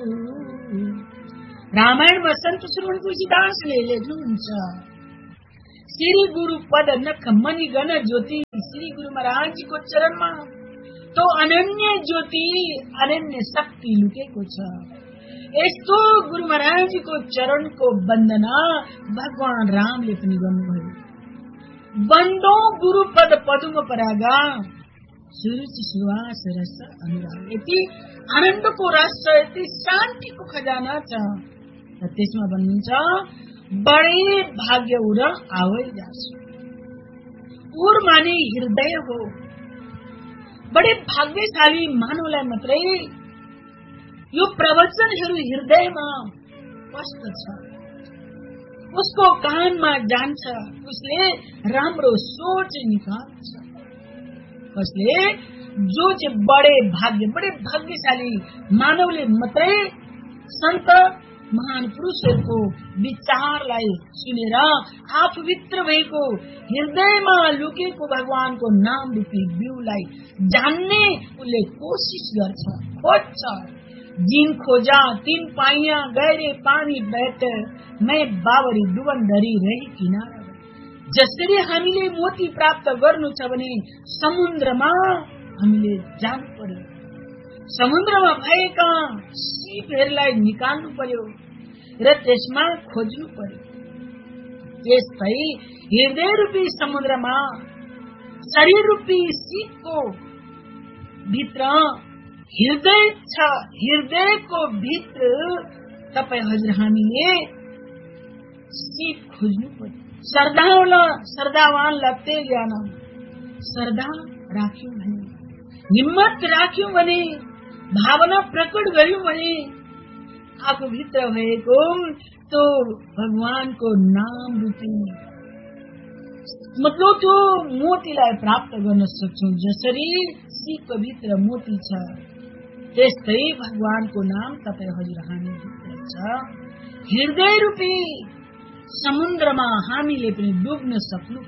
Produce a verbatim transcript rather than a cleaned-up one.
रामायणमा सन्त श्रवण तुलसीदासले लेख्नुहुन्छ, श्री गुरु पद नख मणि गण ज्योति, श्री गुरु महाराजको चरणमा तो अनन्य ज्योति अनन्य शक्ति लुकेको छ। यस्तो गुरु महाराजको चरणको वन्दना भगवान रामले पनि गर्नुभयो। बन्दो गुरु पद पदुम परागा, सुरुचि सुवास रस अनुराग। यति आनन्दको रस छ, यति शान्तिको खजाना छ। र त्यसमा भन्नुहुन्छ, बडे भाग्य उर आवै जासु। उर माने हृदय हो। बडे भाग्यशाली मानवलाई मात्रै यो प्रवचनहरू हृदयमा पस्दछ, उसको कानमा जान्छ, उसले राम्रो सोच निकाल्छ। उसले जो चाहिँ बडे भाग्य बडे भाग्यशाली मानवले मात्रै सन्त महान पुरुषहरूको विचारलाई सुनेर आफूभित्र भएको हृदयमा लुकेको भगवानको नाम रूपी बिउलाई जान्ने उसले कोसिस गर्छ, खोज्छ। जिन खोजा तिन पाइया, गहरे पानी बैठ, मैं बावरी डुबन डरी रही किनारा। जसरी हामीले मोती प्राप्त गर्नु छ भने समुद्रमा हामीले जानु पर्यो, समुद्रमा भएका सीपहरूलाई निकाल्नु पर्यो र त्यसमा खोज्नु पर्यो। त्यस्तै हृदय रूपी समुद्रमा शरीर रूपी सीपको भित्र हृदय छ। हृदयको भित्र तपाई हजुर हामीले सीप खोज्नु पर्यो। श्रद्धावान श्रद्धावान लगते ज्ञान, श्रद्धा राख्यौं भने, हिम्मत राख्यौं भने, भावना प्रकट गर्यौं भने आफू भित्र भएको तो भगवानको नाम रूपी मतलब त्यो मोतीलाई प्राप्त गर्न सक्छौं। जसरी सीपको भित्र मोती छ, त्यस्तै भगवानको नाम तपाई हजुर हामी भित्र छ। हृदय रूपी समुद्रमा हामीले पनि डुब्न सक्नु